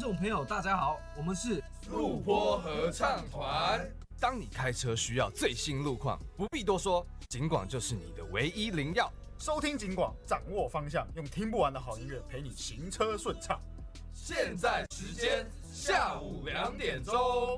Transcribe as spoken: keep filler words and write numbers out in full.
众朋友，大家好，我们是路坡合唱团。 当你开车需要最新路况，不必多说，警广就是你的唯一灵药。 收听警广，掌握方向，用听不完的好音乐陪你行车顺畅。 现在时间下午两点钟。